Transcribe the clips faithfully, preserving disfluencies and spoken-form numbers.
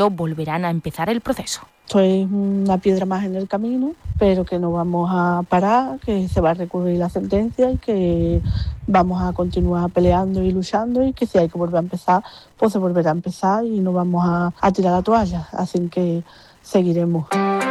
volverán a empezar el proceso. Esto es una piedra más en el camino, pero que no vamos a parar, que se va a recurrir la sentencia y que vamos a continuar peleando y luchando, y que si hay que volver a empezar, pues se volverá a empezar y no vamos a, a tirar la toalla. Así que seguiremos.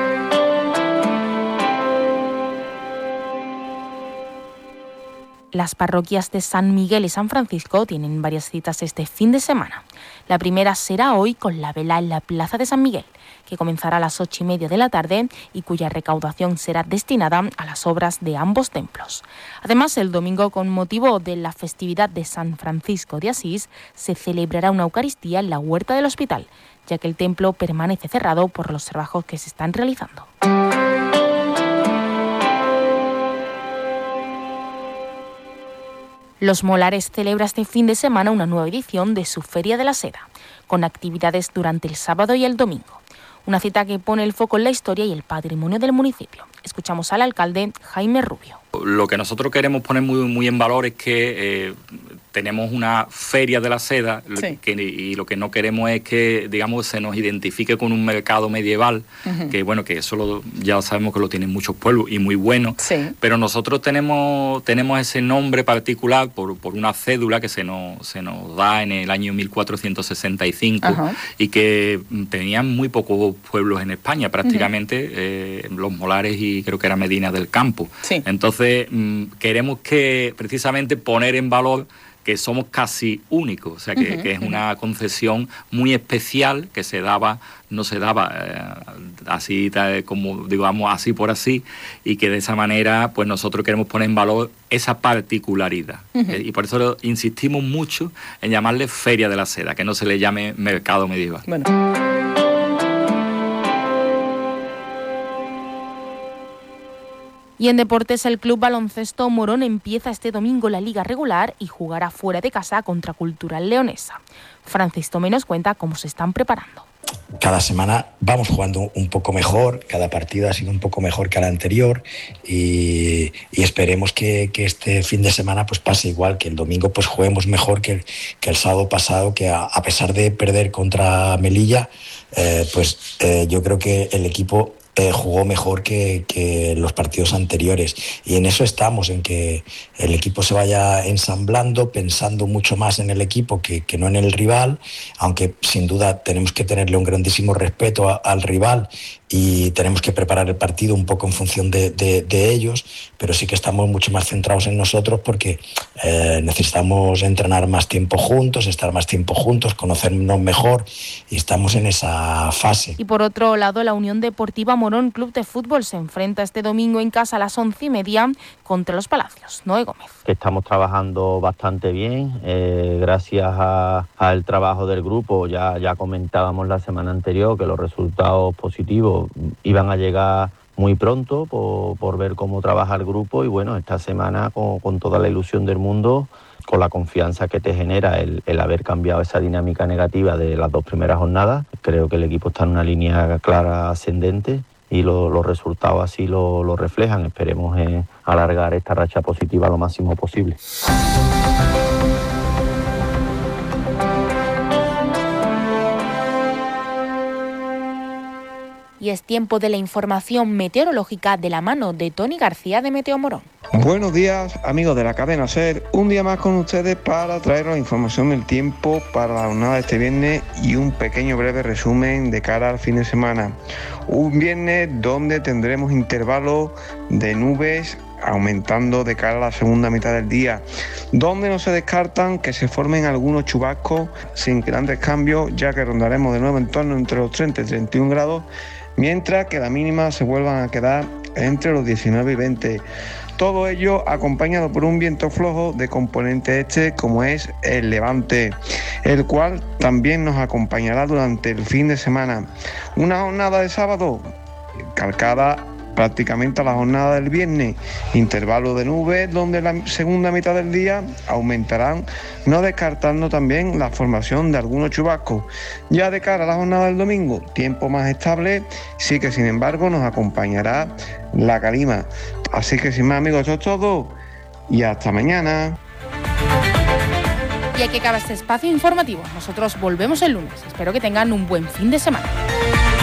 Las parroquias de San Miguel y San Francisco tienen varias citas este fin de semana. La primera será hoy con la vela en la Plaza de San Miguel, que comenzará a las ocho y media de la tarde y cuya recaudación será destinada a las obras de ambos templos. Además, el domingo, con motivo de la festividad de San Francisco de Asís, se celebrará una Eucaristía en la huerta del hospital, ya que el templo permanece cerrado por los trabajos que se están realizando. Los Molares celebra este fin de semana una nueva edición de su Feria de la Seda, con actividades durante el sábado y el domingo. Una cita que pone el foco en la historia y el patrimonio del municipio. Escuchamos al alcalde Jaime Rubio. Lo que nosotros queremos poner muy, muy en valor es que eh, tenemos una feria de la seda, sí. que, y lo que no queremos es que, digamos, se nos identifique con un mercado medieval, uh-huh. que bueno, que eso lo, ya sabemos que lo tienen muchos pueblos y muy bueno, sí. pero nosotros tenemos, tenemos ese nombre particular por, por una cédula que se nos, se nos da en el año mil cuatrocientos sesenta y cinco, uh-huh. y que tenían muy pocos pueblos en España, prácticamente, uh-huh. eh, los Molares y creo que era Medina del Campo. Sí. Entonces, mmm, queremos que precisamente poner en valor que somos casi únicos, o sea, que, uh-huh, que es uh-huh. una concesión muy especial que se daba, no se daba eh, así, tal, como digamos, así por así, y que de esa manera, pues nosotros queremos poner en valor esa particularidad. Uh-huh. Eh, y por eso insistimos mucho en llamarle Feria de la Seda, que no se le llame mercado medieval. Bueno. Y en deportes, el Club Baloncesto Morón empieza este domingo la liga regular y jugará fuera de casa contra Cultural Leonesa. Francis Tomé nos cuenta cómo se están preparando. Cada semana vamos jugando un poco mejor, cada partido ha sido un poco mejor que el anterior y, y esperemos que, que este fin de semana pues pase igual, que el domingo pues juguemos mejor que el, que el sábado pasado, que a, a pesar de perder contra Melilla, eh, pues eh, yo creo que el equipo Eh, jugó mejor que, que los partidos anteriores, y en eso estamos, en que el equipo se vaya ensamblando, pensando mucho más en el equipo que, que no en el rival, aunque sin duda tenemos que tenerle un grandísimo respeto a, al rival y tenemos que preparar el partido un poco en función de, de, de ellos, pero sí que estamos mucho más centrados en nosotros porque eh, necesitamos entrenar más tiempo juntos, estar más tiempo juntos, conocernos mejor, y estamos en esa fase. Y por otro lado, la Unión Deportiva Morón Club de Fútbol se enfrenta este domingo en casa a las once y media contra los Palacios. Noé Gómez. Que estamos trabajando bastante bien, eh, gracias a, al trabajo del grupo. Ya, ya comentábamos la semana anterior que los resultados positivos iban a llegar muy pronto por, por ver cómo trabaja el grupo, y bueno, esta semana con, con toda la ilusión del mundo, con la confianza que te genera el, el haber cambiado esa dinámica negativa de las dos primeras jornadas. Creo que el equipo está en una línea clara ascendente y lo, los resultados así lo, lo reflejan. Esperemos eh, alargar esta racha positiva lo máximo posible. Y es tiempo de la información meteorológica de la mano de Tony García de Meteo Morón. Buenos días, amigos de la cadena SER. Un día más con ustedes para traeros la información del tiempo para la jornada de este viernes y un pequeño breve resumen de cara al fin de semana. Un viernes donde tendremos intervalos de nubes aumentando de cara a la segunda mitad del día, donde no se descartan que se formen algunos chubascos sin grandes cambios, ya que rondaremos de nuevo en torno entre los treinta y treinta y un grados, mientras que las mínimas se vuelvan a quedar entre los diecinueve y veinte. Todo ello acompañado por un viento flojo de componente este, como es el levante, el cual también nos acompañará durante el fin de semana. Una jornada de sábado calcada prácticamente a la jornada del viernes, intervalo de nubes donde la segunda mitad del día aumentarán, no descartando también la formación de algunos chubascos. Ya de cara a la jornada del domingo, tiempo más estable, sí que sin embargo nos acompañará la calima. Así que sin más, amigos, eso es todo y hasta mañana. Y aquí acaba este espacio informativo. Nosotros volvemos el lunes. Espero que tengan un buen fin de semana.